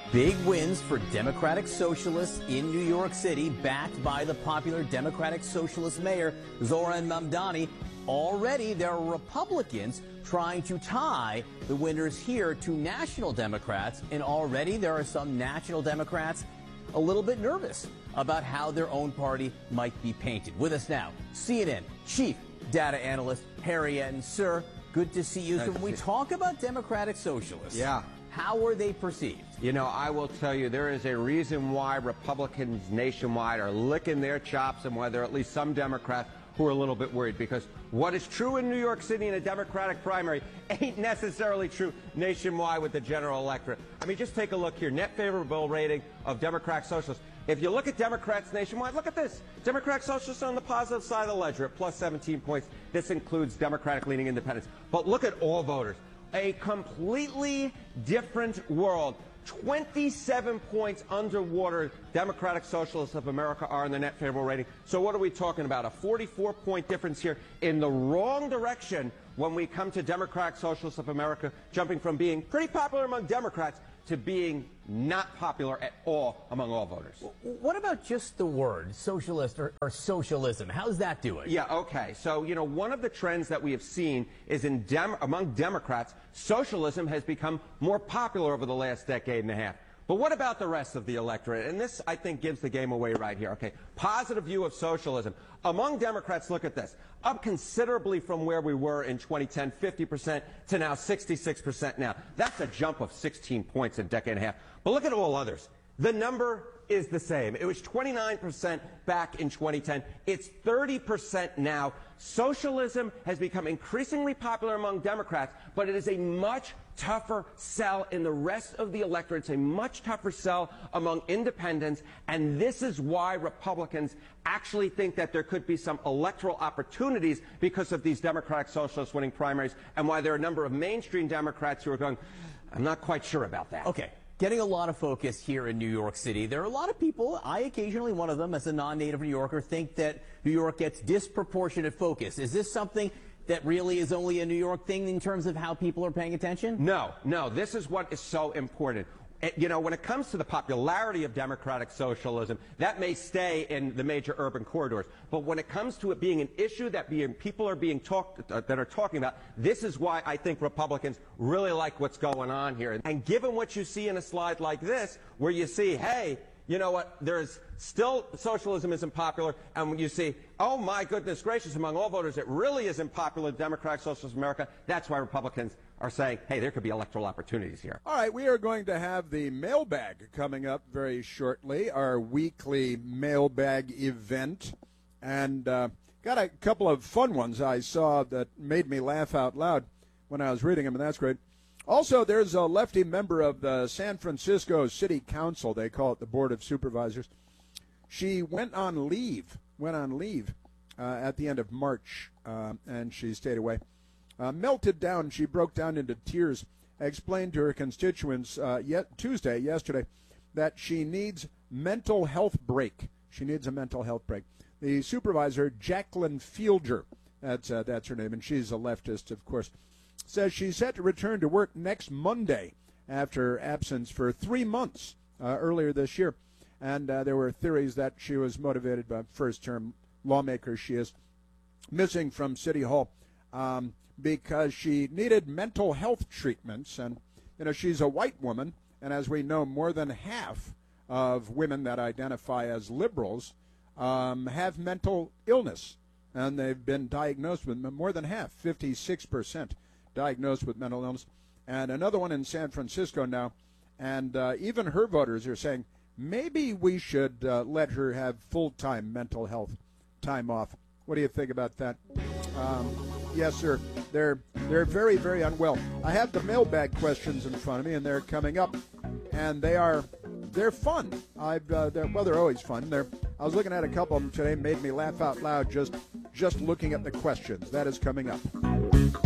Big wins for Democratic Socialists in New York City, backed by the popular Democratic Socialist mayor, Zohran Mamdani. Already, there are Republicans trying to tie the winners here to national Democrats, and already there are some national Democrats a little bit nervous about how their own party might be painted. With us now, CNN Chief Data Analyst Harry Enten. Sir, good to see you. So when we talk about Democratic Socialists, how are they perceived? You know, I will tell you, there is a reason why Republicans nationwide are licking their chops and why there are at least some Democrats who are a little bit worried, because what is true in New York City in a Democratic primary ain't necessarily true nationwide with the general electorate. I mean, just take a look here. Net favorable rating of Democratic Socialists. If you look at Democrats nationwide, look at this. Democratic Socialists are on the positive side of the ledger at plus 17 points. This includes Democratic-leaning independents. But look at all voters. A completely different world. 27 points underwater Democratic Socialists of America are in the net favorable rating. So what are we talking about? A 44-point difference here in the wrong direction when we come to Democratic Socialists of America, jumping from being pretty popular among Democrats to being not popular at all among all voters. What about just the word socialist or socialism? How's that doing? Yeah, okay. So, you know, one of the trends that we have seen is among Democrats, socialism has become more popular over the last decade and a half. But what about the rest of the electorate? And this, I think, gives the game away right here. Okay, positive view of socialism. Among Democrats, look at this. Up considerably from where we were in 2010, 50% to now 66% now. That's a jump of 16 points in a decade and a half. But look at all others. The number is the same. It was 29% back in 2010. It's 30% now. Socialism has become increasingly popular among Democrats, but it is a much tougher sell in the rest of the electorate. It's a much tougher sell among independents, and this is why Republicans actually think that there could be some electoral opportunities because of these Democratic Socialists winning primaries, and why there are a number of mainstream Democrats who are going, I'm not quite sure about that. Okay. Getting a lot of focus here in New York City. There are a lot of people, I occasionally one of them as a non-native New Yorker, think that New York gets disproportionate focus. Is this something that really is only a New York thing in terms of how people are paying attention? No, no. This is what is so important. You know, when it comes to the popularity of Democratic Socialism, that may stay in the major urban corridors. But when it comes to it being an issue that people are being talking about, this is why I think Republicans really like what's going on here. And given what you see in a slide like this, where you see, hey, you know what, there's still socialism isn't popular, and when you see, oh my goodness gracious, among all voters, it really isn't popular, Democratic Socialist America, that's why Republicans are saying, hey, there could be electoral opportunities here. All right, we are going to have the mailbag coming up very shortly, our weekly mailbag event, and got a couple of fun ones I saw that made me laugh out loud when I was reading them, and that's great. Also, there's a lefty member of the San Francisco City Council. They call it the Board of Supervisors. She went on leave at the end of March, and she stayed away. Melted down. She broke down into tears. Explained to her constituents yesterday, that she needs mental health break. She needs a mental health break. The supervisor, Jacqueline Fielder, that's her name, and she's a leftist, of course, says she's set to return to work next Monday after absence for 3 months earlier this year. And there were theories that she was motivated by first-term lawmaker she is missing from City Hall because she needed mental health treatments. And, you know, she's a white woman, and as we know, more than half of women that identify as liberals have mental illness. And they've been diagnosed with more than half, 56%. Diagnosed with mental illness, and another one in San Francisco now, and even her voters are saying maybe we should let her have full-time mental health time off. What do you think about that? Yes, sir. They're very, very unwell. I have the mailbag questions in front of me, and they're coming up, and they're fun. They're always fun. I was looking at a couple of them today, made me laugh out loud just looking at the questions. That is coming up.